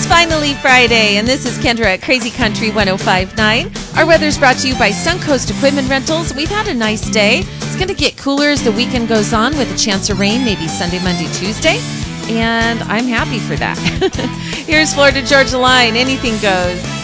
finally Friday, and this is Kendra at Crazy Country 105.9. Our weather's brought to you by Suncoast Equipment Rentals. We've had a nice day. It's going to get cooler as the weekend goes on with a chance of rain, maybe Sunday, Monday, Tuesday, and I'm happy for that. Here's Florida Georgia Line. Anything goes.